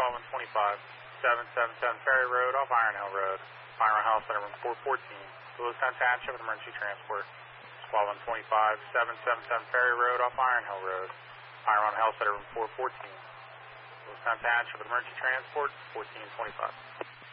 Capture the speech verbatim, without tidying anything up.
Squad one twenty-five, seven seven seven Ferry Road off Iron Hill Road. Fire on House Center room four fourteen. Lewistown Township with emergency transport. Squad one twenty-five, seven seven seven Ferry Road off Iron Hill Road. Fire on House Center room four fourteen. Lewistown Township with emergency transport fourteen twenty-five.